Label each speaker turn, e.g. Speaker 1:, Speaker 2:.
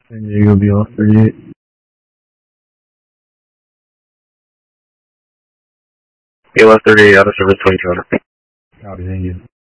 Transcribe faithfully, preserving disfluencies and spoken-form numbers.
Speaker 1: San Diego be off thirty-eight.
Speaker 2: B L S thirty-eight, out of service twenty-two hundred.
Speaker 1: Copy, thank you.